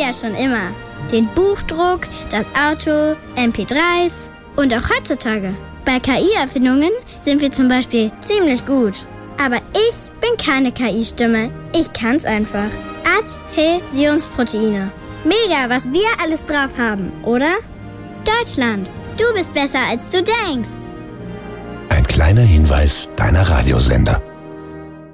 ja schon immer. Den Buchdruck, das Auto, MP3s und auch heutzutage. Bei KI-Erfindungen sind wir zum Beispiel ziemlich gut. Aber ich bin keine KI-Stimme. Ich kann's einfach. Adhäsionsproteine. Mega, was wir alles drauf haben, oder? Deutschland, du bist besser, als du denkst. Ein kleiner Hinweis deiner Radiosender.